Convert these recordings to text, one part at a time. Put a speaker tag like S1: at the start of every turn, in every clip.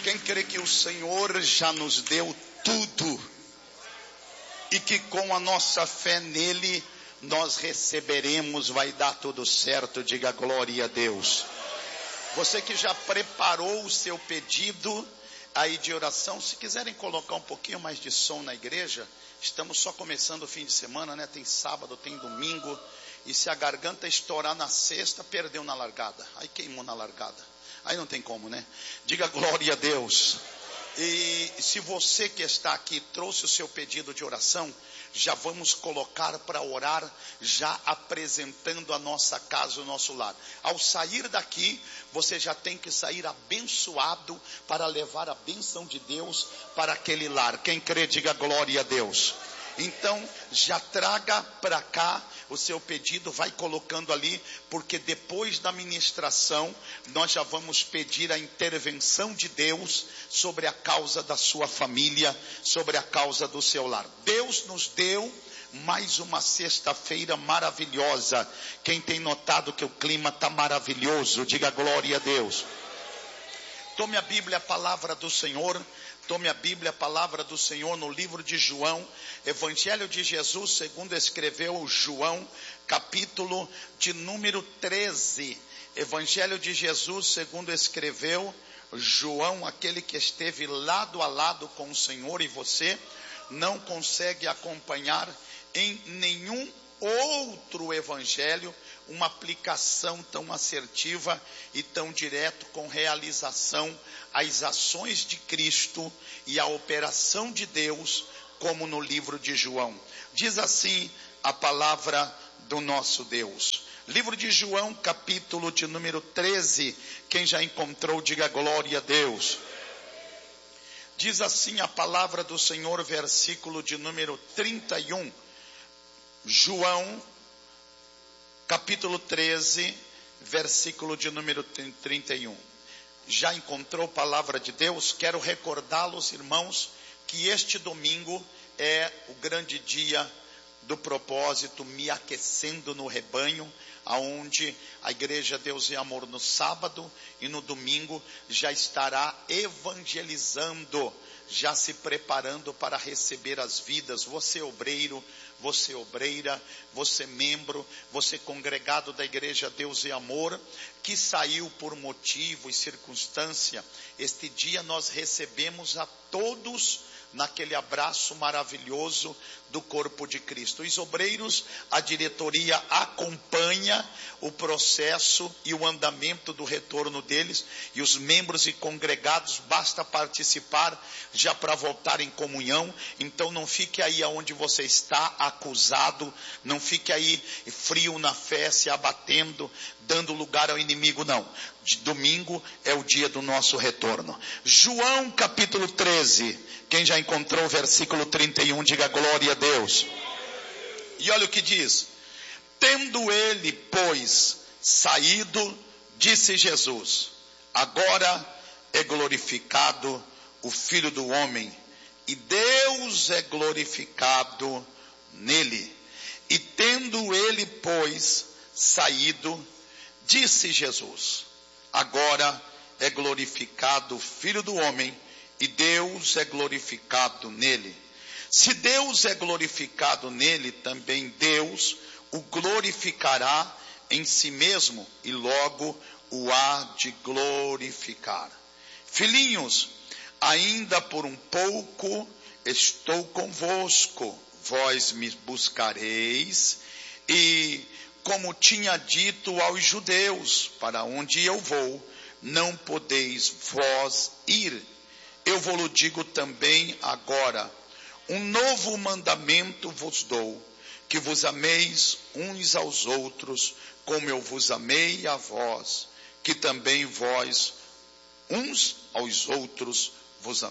S1: Quem crê que o Senhor já nos deu tudo e que com a nossa fé nele nós receberemos, vai dar tudo certo, diga glória a Deus. Você que já preparou o seu pedido aí de oração, se quiserem colocar um pouquinho mais de som na igreja, estamos só começando o fim de semana, né? Tem sábado, tem domingo, e se a garganta estourar na sexta, perdeu na largada, aí queimou na largada. Aí não tem como, né? Diga glória a Deus. E se você que está aqui trouxe o seu pedido de oração, já vamos colocar para orar, já apresentando a nossa casa, o nosso lar. Ao sair daqui, você já tem que sair abençoado para levar a bênção de Deus para aquele lar. Quem crê, diga glória a Deus. Então, já traga para cá o seu pedido, vai colocando ali, porque depois da ministração, nós já vamos pedir a intervenção de Deus sobre a causa da sua família, sobre a causa do seu lar. Deus nos deu mais uma sexta-feira maravilhosa. Quem tem notado que o clima está maravilhoso, diga glória a Deus. Tome a Bíblia, a palavra do Senhor. Tome a Bíblia, a palavra do Senhor, no livro de João, Evangelho de Jesus, segundo escreveu João, capítulo de número 13. Evangelho de Jesus, segundo escreveu João, aquele que esteve lado a lado com o Senhor, e você não consegue acompanhar em nenhum outro evangelho uma aplicação tão assertiva e tão direto com realização às ações de Cristo e à operação de Deus, como no livro de João. Diz assim a palavra do nosso Deus. Livro de João, capítulo de número 13. Quem já encontrou, diga glória a Deus. Diz assim a palavra do Senhor, versículo de número 31. João, capítulo 13, versículo de número 31. Já encontrou a palavra de Deus? Quero recordá-los, irmãos, que este domingo é o grande dia do propósito, me aquecendo no rebanho, aonde a igreja Deus e Amor no sábado e no domingo já estará evangelizando, já se preparando para receber as vidas. Você obreiro, você obreira, você membro, você congregado da igreja Deus e Amor, que saiu por motivo e circunstância, este dia nós recebemos a todos naquele abraço maravilhoso do corpo de Cristo. Os obreiros, a diretoria acompanha o processo e o andamento do retorno deles, e os membros e congregados basta participar já para voltar em comunhão. Então não fique aí aonde você está acusado, não fique aí frio na fé, se abatendo, dando lugar ao inimigo, não. De domingo é o dia do nosso retorno. João capítulo 13, quem já encontrou o versículo 31, diga glória a Deus. E olha o que diz: tendo ele, pois, saído, disse Jesus: agora é glorificado o Filho do Homem, e Deus é glorificado nele. E tendo ele, pois, saído, disse Jesus: agora é glorificado o Filho do Homem, e Deus é glorificado nele. Se Deus é glorificado nele, também Deus o glorificará em si mesmo, e logo o há de glorificar. Filhinhos, ainda por um pouco estou convosco, vós me buscareis, e como tinha dito aos judeus, para onde eu vou, não podeis vós ir. Eu vos digo também agora, um novo mandamento vos dou, que vos ameis uns aos outros, como eu vos amei a vós, que também vós uns aos outros vos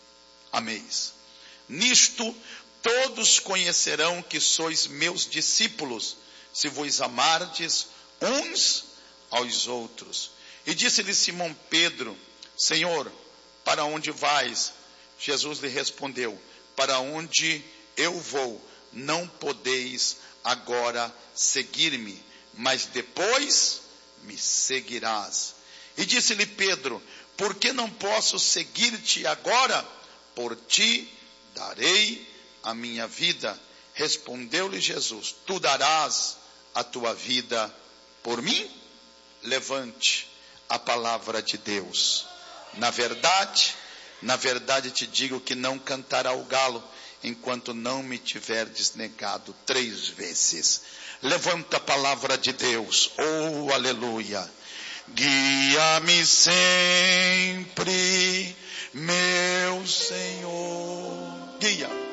S1: ameis. Nisto todos conhecerão que sois meus discípulos, se vos amardes uns aos outros. E disse-lhe Simão Pedro: Senhor, para onde vais? Jesus lhe respondeu: para onde eu vou, não podeis agora seguir-me, mas depois me seguirás. E disse-lhe Pedro: por que não posso seguir-te agora? Por ti darei a minha vida. Respondeu-lhe Jesus: tu darás a tua vida por mim? Levante a palavra de Deus. Na verdade te digo que não cantará o galo enquanto não me tiverdes negado 3 vezes. Levanta a palavra de Deus. Oh, aleluia. Guia-me sempre, meu Senhor. Guia.